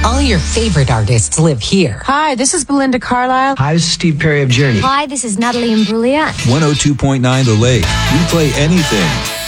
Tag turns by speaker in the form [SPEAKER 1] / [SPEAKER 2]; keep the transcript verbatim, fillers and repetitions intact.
[SPEAKER 1] All your favorite artists live here.
[SPEAKER 2] Hi, this is Belinda Carlisle.
[SPEAKER 3] Hi, this is Steve Perry of Journey.
[SPEAKER 4] Hi, this is Natalie Imbruglia.
[SPEAKER 5] one oh two point nine The Lake. We play anything.